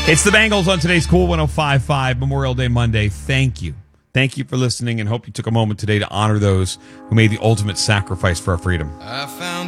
It's the Bengals on today's Cool 105.5 Memorial Day Monday. Thank you. Thank you for listening, and hope you took a moment today to honor those who made the ultimate sacrifice for our freedom. I found